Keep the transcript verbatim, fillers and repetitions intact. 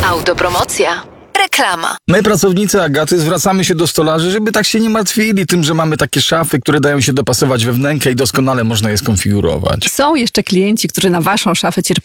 Autopromocja. Reklama. My, pracownicy Agaty, zwracamy się do stolarzy, żeby tak się nie martwili tym, że mamy takie szafy, które dają się dopasować we wnękę i doskonale można je skonfigurować. Są jeszcze klienci, którzy na waszą szafę cierpliwie